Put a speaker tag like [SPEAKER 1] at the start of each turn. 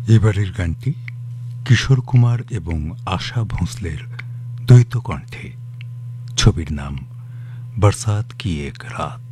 [SPEAKER 1] এবারের গানটি কিশোর কুমার এবং আশা ভোঁসলের দ্বৈত কণ্ঠে। ছবির নাম বরসাত কি এক রাত।